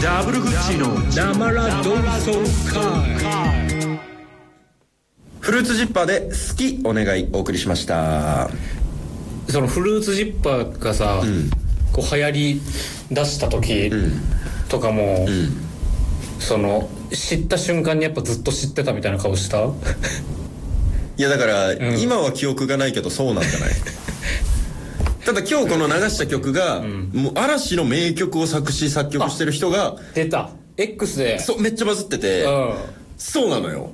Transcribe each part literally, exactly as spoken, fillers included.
ダブルグッチのダマラドンソー会。 フルーツジッパーで好きお願いお送りしました。 そのフルーツジッパーがさ、うん、こう流行り出した時とかも、うん、その知った瞬間にやっぱずっと知ってたみたいな顔したいやだから、うん、今は記憶がないけどそうなんじゃないただ今日この流した曲が、うん、もう嵐の名曲を作詞作曲してる人が出た X でそうめっちゃバズってて、うん、そうなのよ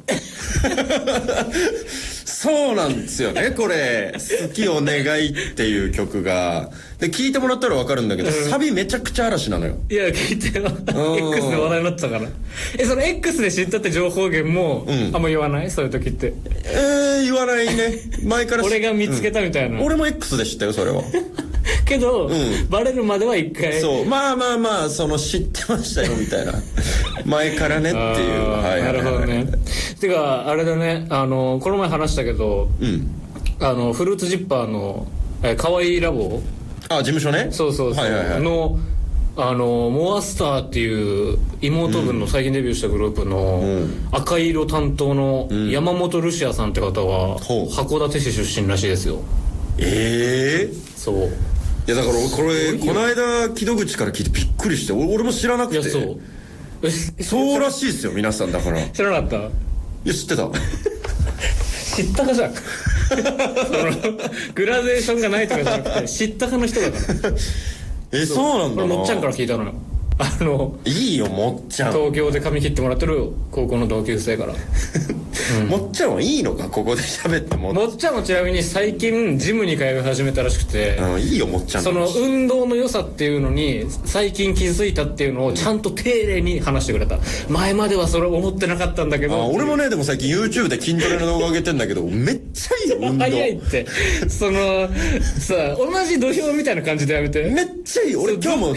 そうなんですよねこれ好きお願いっていう曲がで聞いてもらったら分かるんだけど、うん、サビめちゃくちゃ嵐なのよ。 いや聞いてよ X で話題になってたからえその X で知ったって情報源も、うん、あんま言わないそういう時ってえー言わないね前から俺が見つけたみたいな、 うん、俺も X で知ったよそれはけど、うん、バレるまでは一回そうまあまあまあその知ってましたよみたいな前からねっていう、はいはいはい、 なるほどねてかあれだねあのこの前話したけど、うん、あのフルーツジッパーのえかわいいラボあ事務所ねそうそうそう、はいはいはい、のあのモアスターっていう妹分の最近デビューしたグループの赤色担当の山本ルシアさんって方は函館市出身らしいですよ。 ええー、 そういやだからこれこの間木戸口から聞いてびっくりして 俺, 俺も知らなくて。いやそうそうらしいですよ皆さんだから知らなかった。いや知ってた知ったかじゃんそのグラデーションがないとかじゃなくて知ったかの人だからえそうなんだな。 もっちゃんから聞いたのよ。あのいいよもっちゃん東京で髪切ってもらってる高校の同級生から、 うん、もっちゃんはいいのかここで喋っても。 もっちゃんもちなみに最近ジムに通い始めたらしくて、 うん、いいよもっちゃんその運動の良さっていうのに最近気づいたっていうのをちゃんと丁寧に話してくれた。前まではそれ思ってなかったんだけど。 あ俺もねでも最近 YouTube で筋トレの動画上げてんだけどめっちゃいいよ運動早いってそのさ同じ土俵みたいな感じでやめて。 めっちゃいい俺今日も